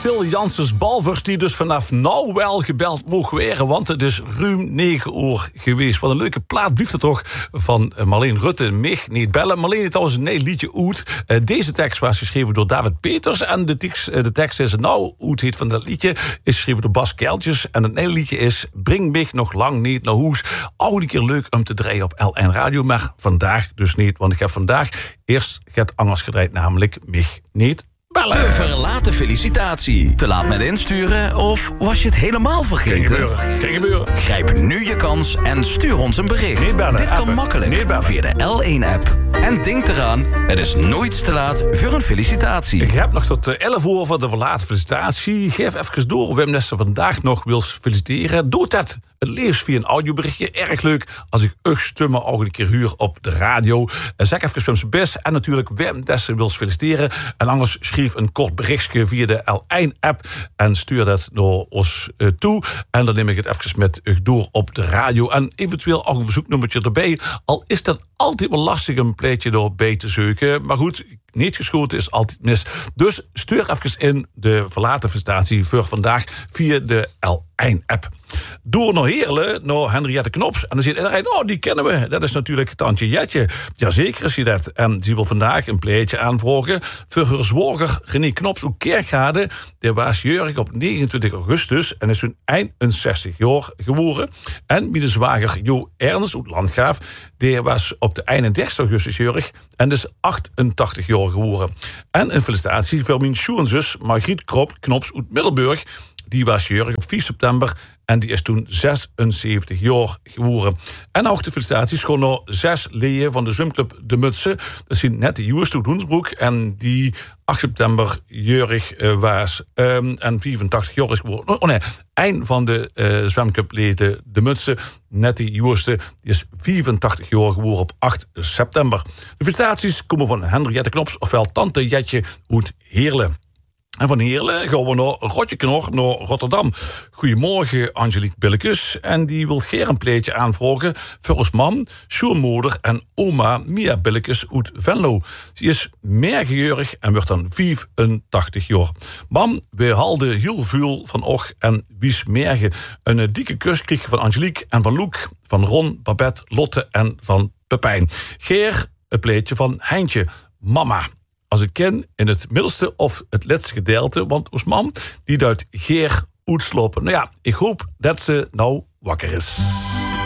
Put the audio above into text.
Phil Janssens Balvers, die dus vanaf nou wel gebeld mogen worden, want het is ruim 9 uur geweest. Wat een leuke plaat blijft het toch van Marleen Rutte. Mich niet bellen. Marleen heeft trouwens een nieuw liedje uit. Deze tekst was geschreven door David Peters en de tekst is nou uit heet van dat liedje is geschreven door Bas Keltjes en het nieuwe liedje is Breng mich nog lang niet naar huis. Oude keer leuk om te draaien op LN Radio, maar vandaag dus niet, want ik heb vandaag eerst het anders gedraaid, namelijk Mich niet bellen. De verlaten felicitatie. Te laat met insturen of was je het helemaal vergeten? Kijk gebeuren. Grijp nu je kans en stuur ons een bericht. Niet bellen, Dit kan appen. makkelijk Niet bellen. via de L1-app. En denk eraan, het is nooit te laat voor een felicitatie. Ik heb nog tot 11 uur voor de verlaten felicitatie. Geef even door wem dat ze vandaag nog wil feliciteren. Doe dat het liefst via een audioberichtje. Erg leuk als ik uw stemmen ook een keer huur op de radio. Zeg even wem ze best. En natuurlijk wem dat ze wil feliciteren. En anders schrijf een kort berichtje via de L1-app. En stuur dat naar ons toe. En dan neem ik het even met u door op de radio. En eventueel ook een bezoeknummertje erbij. Al is dat altijd wel lastig een pleetje doorbij te zoeken. Maar goed, niet geschoten is altijd mis. Dus stuur even in de verlaten felicitatie voor vandaag via de L1-app. Door naar Heerlen, naar Henriette Knops. En dan zit iedereen, oh, die kennen we. Dat is natuurlijk tantje Jetje. Jazeker is hij dat. En die wil vandaag een pleetje aanvragen voor haar zwager René Knops uit Kerkrade. Die was jarig op 29 augustus en is toen 61 jaar geworden. En mijn zwager Jo Ernst uit Landgraaf, die was op de 31 augustus jarig en is 88 jaar geworden. En een felicitatie voor mijn schoonzus Margriet Knops uit Middelburg. Die was jarig op 4 september en die is toen 76 jaar geworden. En ook de felicitaties gewoon naar 6 leden van de zwemclub De Mutsen. Dat zijn net de Joest uit Hoensbroek en die 8 september jarig was en 84 jaar is geworden. Oh nee, een van de zwemclubleden De Mutsen, net die Joosten, die is 84 jaar geworden op 8 september. De felicitaties komen van Henriette Knops, ofwel Tante Jetje uit Heerlen. En van Heerlen gaan we naar Rotjeknor, naar Rotterdam. Goedemorgen, Angelique Billekes. En die wil Geer een pleetje aanvragen voor ons mam, schoonmoeder en oma Mia Billekes uit Venlo. Ze is meergejurig en wordt dan 85 jaar. Mam, we haalden heel veel van och en wies mergen. Een dikke kus kreeg van Angelique en van Loek, van Ron, Babette, Lotte en van Pepijn. Geer, het pleetje van Heintje, mama. Als ik ken in het middelste of het laatste gedeelte, want ons mam die duidt Geer uitslopen. Nou ja, ik hoop dat ze nou wakker is.